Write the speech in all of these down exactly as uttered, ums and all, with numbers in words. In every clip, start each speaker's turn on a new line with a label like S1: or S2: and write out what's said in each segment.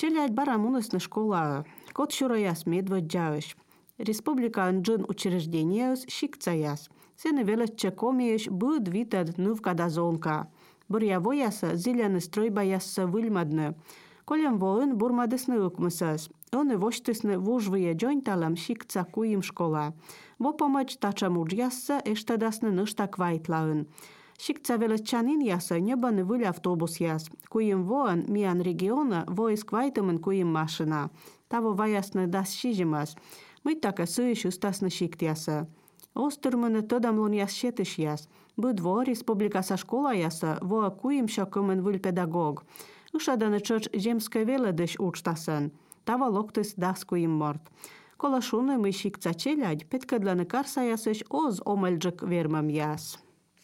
S1: Челядь барамунысны школа, кот шураяс медводjавыш. Республика джин учреждениеус шикцаяс. Сене велетче комиеш буд витад нувкада зонка. Бурьявояса зеленый стройбаяса выльмадны. Колем воин бурмадысны укмысас. Он и воштысны вужвые джойнталам шикца куим школа. Во помощь тачамуджяса эштадасны нышта квайтлаын. Шикца велетчанин яса небаны выль автобус яс. Куим воан миан региона воис квайтымын куим машина. Таво ваясны дас шижимас. Мы така сыйш устасны шикт яса. Остырмыны тодамлун яс шетыш яс. Быдво республикаса школа яса во куим шакымын выль педагог. Ушаданы чоч земской веледыш учтасын. Тава локтыс дас куим морт. Колашуны мы шикца челядь, петкадланы карсаясыш оз омальджик вермам яс.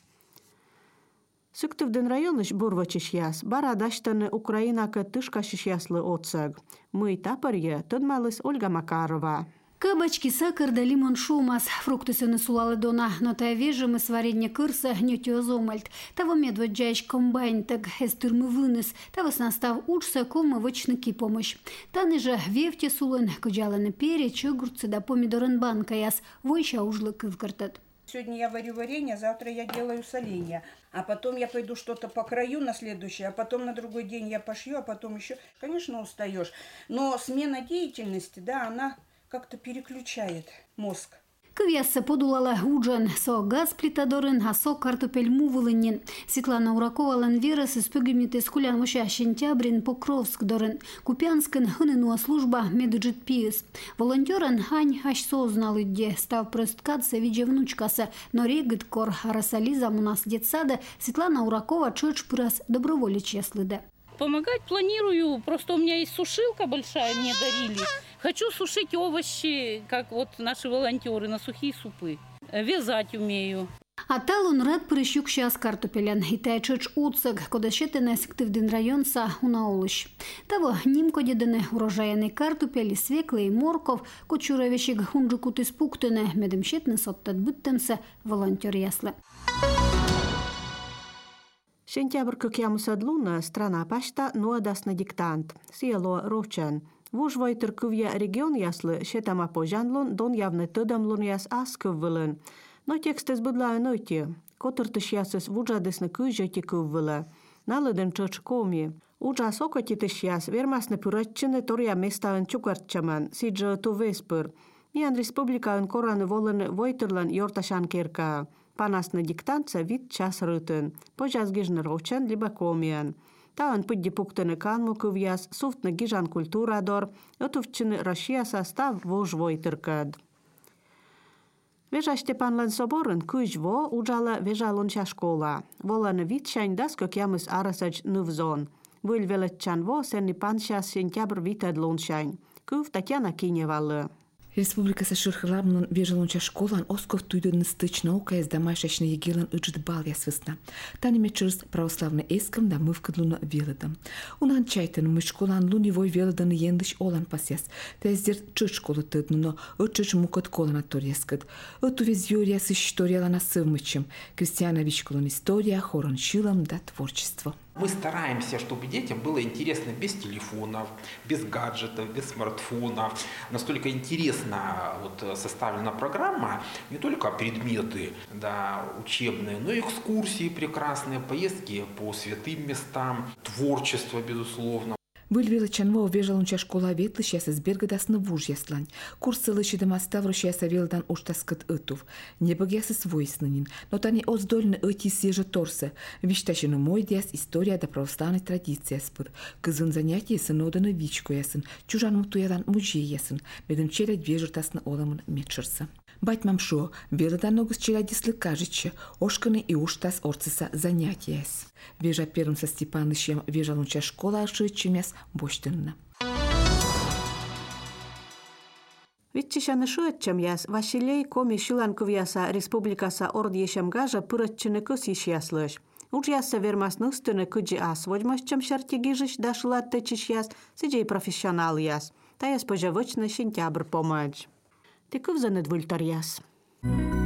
S1: Сыктывдын районыш бурвачыш яс, бара даштаны Украинака тышкашыш яслы отсыг. Мы тапарье тодмалыс Ольга Макарова.
S2: Кабачки, сахар да лимон шумас. Фрукты сыны сулалы дона, но та вежемы сваренье кырса нетиозомальт. Того медводжаешь комбайн так эстырмы вынес. Того снастав учса кома вычныки помощь. Таны же вевте сулын, куджаланы переч, огурцы да помидорын банка яс. Войща ужлы кывкартат.
S3: Сегодня я варю варенье, завтра я делаю соленье. А потом я пойду что-то покрою на следующее, а потом на другой день я пошью, а потом еще. Конечно, устаешь. Но смена деятельности, да, она как-то переключает мозг.
S2: Кывясса подулала уджан, со газ плитадорын, а со картопель мувылынен. Светлана Уракова ланверас из пюгемиты скулян моща сентябрин Покровск дорын. Купянскын хынынуа служба меджит пиес. Волонтеран хань аж сознал идде, став просткаться виде внучкаса, но регит кор харасализа у нас детсада Светлана Уракова чёрч пырас доброволич яслыда.
S4: Помогать планирую, просто у меня есть сушилка большая, мне дарили. Хочу сушить овощи, как вот наши волонтеры, на сухие супы. Вязать умею.
S2: А талун рад прыщук щас картопелян. И тайчыч уцак, кода щетене сективдин районса унаолыш. Того нимко дедене урожаяный картопель, свеклый и морков, кочуровещик хунджикут испуктене, медем щетне соттат бүттемсе волонтер яслы.
S1: Сентябрь кыкямысадлуна страна пашта нуадасна диктант. Село Ровчан. Вужвой тыркывья регион яслы щетама пожанлун дон явны тыдамлун яс аскыввылын. Но текст избыдлаю нойти. Котыртыш ясыс вуджадысны кыжети кыввылы. Налыдын чыч коми. Уджа сокотитыш яс вермасны пюратчыны торя местаын чукартчаман. Сиджы тувеспыр. Миян республикаын кораны волын войтырлан йорташан керка. Панасны диктантса вид час рытын. Пожазгижны Ровчан либо комиян. Таан пыдди пуктыны канму кывьяс, суфтны гижан культурадор, отувчыны Россия состав вожвой тыркад. Вежа Степанлан соборын кыжво уджала вежалунча школа. Воланы витчань дас как ямыс арасач нывзон. Выль велетчан во сенни панчас сентябрь витад лунчань. Кыв Татьяна Киневалы.
S5: Республика Саширхаламнун вежалунча школан осков туйдын стыч наука из домашашны егелан ычыт бал ясвысна. Таниме чырс православны эскам да мывкадлуна велыдам. Унан чайтын мы школан луневой велыданы ендыш олан пасяс. Тездер чыт школы тыднуно, ычыч мукат колана торескат. Эту вез юрияс историялана сывмычым. Крестьянович колон история, хорон шилам да творчество.
S6: Мы стараемся, чтобы детям было интересно без телефонов, без гаджетов, без смартфонов. Настолько интересно вот, составлена программа, не только предметы да, учебные, но и экскурсии прекрасные, поездки по святым местам, творчество, безусловно.
S5: Выльвела чанво вежалунча школа ветлы щас из бергадасны вуж яслань. Курсы лыщидам оставру щас авелдан уштаскат ытув. Не богясы свойственнин, но тани оздольны ыти сежа торсы. Виштащину мой диас история да православной традиции спыр. Кызын занятие сыноданы вичку ясын, чужан мутуядан мужей ясын, медым челядь вежертасны оламын метшырсы. Батьмам шо, велыдан ногус челядислы кажече, ошканы и уштас орцыса занятияс. Вежа первым со Степанычем вежалунча школа ашычемяс боштынна.
S1: Витчишаны шуэтчем яс Василий коми шиланкывьяса республикаса ордьешем гажа пырытчыны кыс яслыш. Уж яса вермас ныстыны кыджи ас водьмасчем шартигижыш да шылаттычыш яс, сиджей профессионал яс. Та яс пожавычны сентябрь помач. Ты кывзаны двультар яс.